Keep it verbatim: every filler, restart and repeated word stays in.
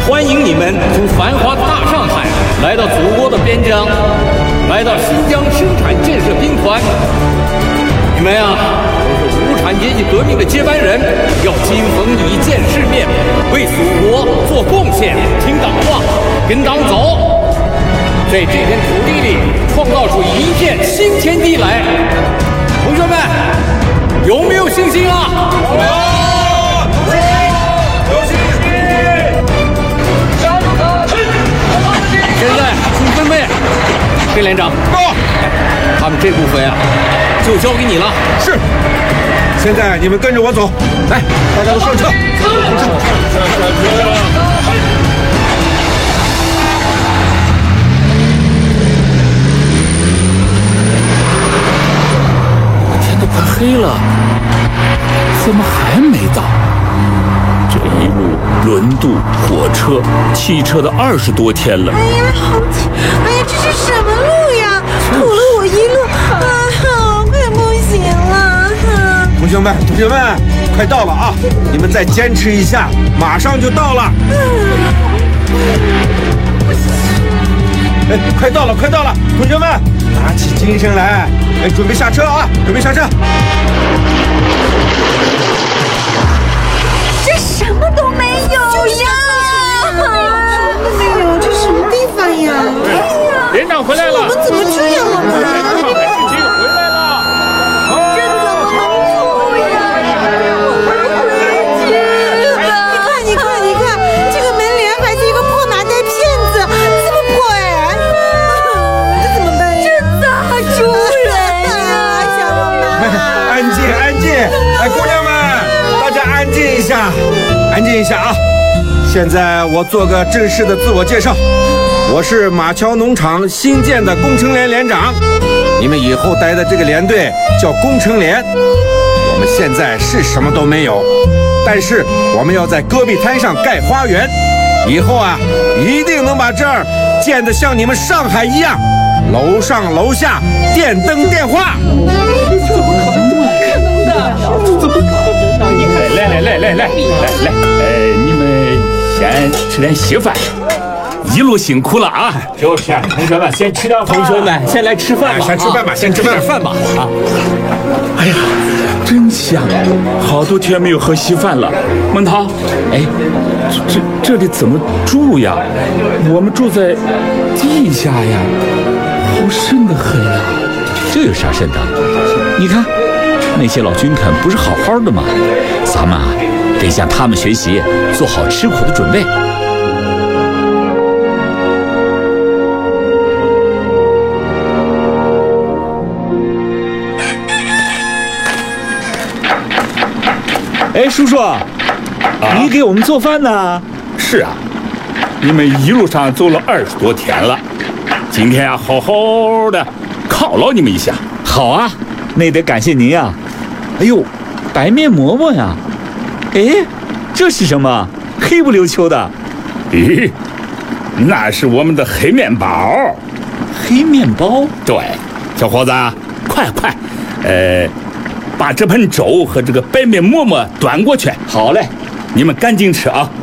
欢迎你们从繁华的大上海来到祖国的边疆，来到新疆生产建设兵团。你们啊，都是无产阶级革命的接班人，要经风雨见世面，为祖国做贡献，听党话，跟党走，在这片土地里创造出一片新天地来。同学们，有没有信心啊？有，有信心。现在请分配，裴连长，他们这部分啊，就交给你了。 是。现在你们跟着我走，来，大家都上车。 天都快黑了，怎么还没到？这一路轮渡、火车、汽车的二十多天了。 哎呀，好挤！哎呀，这是什么路呀？堵了我一路，啊，快不行了！ 同学们，同学们，快到了啊！你们再坚持一下，马上就到了。哎，快到了，快到了！同学们，打起精神来！哎，准备下车啊！准备下车！ 这什么都没有呀！什么没有？这什么地方呀？哎呀， 连长回来了！ 我们怎么这样了呢？ 上海市警回来了！ 这怎么能走呀？我回去了！你看，你看，你看，这个门帘还是一个破麻袋片子，这么破哎！这怎么办呀？这咋住人呀，小朋友们？ 安静，安静！哎，姑娘们，大家安静一下，安静一下啊！现在我做个正式的自我介绍，我是马桥农场新建的工程连连长，你们以后待的这个连队叫工程连。我们现在是什么都没有，但是我们要在戈壁滩上盖花园，以后啊，一定能把这儿建得像你们上海一样，楼上楼下电灯电话。 怎么可能？怎么可能呢？你看，来来来来来来来，呃，你们先吃点稀饭。一路辛苦了啊！就是，同学们先吃点饭。 同学们，先来吃饭吧， 先吃饭吧，先吃点饭吧啊！ 哎呀，真香！好多天没有喝稀饭了。孟涛，哎，这这里怎么住呀？我们住在地下呀，好瘆得很呀！ 这有啥瘆的？你看，那些老军肯不是好好的吗？咱们啊，得向他们学习，做好吃苦的准备。 哎，叔叔，啊、你给我们做饭呢？ 是啊，你们一路上走了二十多天了，今天啊，好好的犒劳你们一下。 好啊，那得感谢您呀。哎呦，白面馍馍呀！哎，这是什么？黑不溜秋的。 咦，那是我们的黑面包。 黑面包？ 对，小伙子，快快，呃。把这盆粥和这个白面馍馍端过去。 好嘞， 你们赶紧吃啊！